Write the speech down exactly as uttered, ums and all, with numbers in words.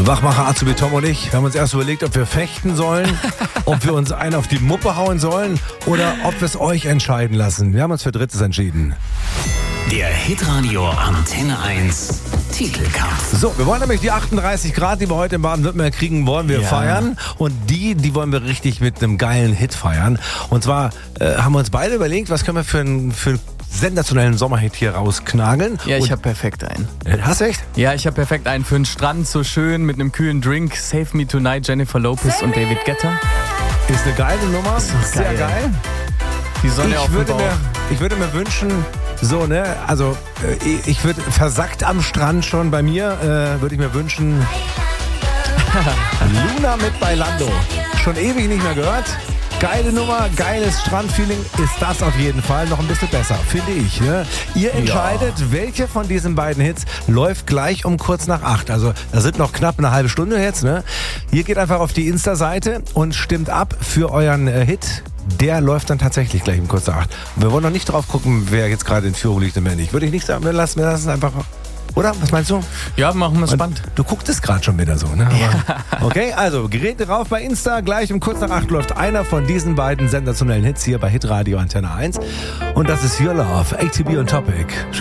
Wachmacher Azubi Tom und ich, wir haben uns erst überlegt, ob wir fechten sollen, ob wir uns einen auf die Muppe hauen sollen oder ob wir es euch entscheiden lassen. Wir haben uns für Drittes entschieden. Der Hitradio Antenne eins Titelkampf. So, wir wollen nämlich die achtunddreißig Grad, die wir heute in Baden-Württemberg kriegen, wollen wir Ja. feiern. Und die, die wollen wir richtig mit einem geilen Hit feiern. Und zwar äh, haben wir uns beide überlegt, was können wir für einen für einen sensationellen Sommerhit hier rausknageln. Ja, ich Und- habe perfekt einen. Äh, Hast du echt? Ja, ich habe perfekt einen für den Strand, so schön mit einem kühlen Drink. Save Me Tonight, Jennifer Lopez und David Guetta. Ist eine geile Nummer. Sehr geil. geil. Die Sonne auf Ich dem würde, Bauch. mir, ich würde mir wünschen, so, ne, also äh, ich- ich würde versackt am Strand schon bei mir, äh, würde ich mir wünschen, Luna mit Bailando. Schon ewig nicht mehr gehört. Geile Nummer, geiles Strandfeeling ist das auf jeden Fall. Noch ein bisschen besser, finde ich. Ne? Ihr entscheidet, welche von diesen beiden Hits läuft gleich um kurz nach acht. Also da sind noch knapp eine halbe Stunde jetzt. Ne? Ihr geht einfach auf die Insta-Seite und stimmt ab für euren äh, Hit. Der läuft dann tatsächlich gleich um kurz nach acht. Und wir wollen noch nicht drauf gucken, wer jetzt gerade in Führung liegt und wer nicht. Würde ich nicht sagen, wir lassen, wir lassen es einfach... Oder? Was meinst du? Ja, machen wir es spannend. Du guckst es gerade schon wieder so, ne? Aber, okay, also Geräte rauf bei Insta. Gleich um kurz nach acht läuft einer von diesen beiden sensationellen Hits hier bei Hitradio Antenne eins. Und das ist Your Love, A T B und Topic. Schön